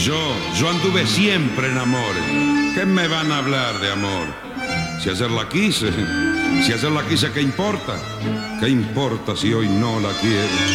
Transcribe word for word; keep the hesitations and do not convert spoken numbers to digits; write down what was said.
yo, yo anduve siempre en amores. ¿Qué me van a hablar de amor? Si ayer la quise, si ayer la quise, ¿qué importa? ¿Qué importa si hoy no la quiero?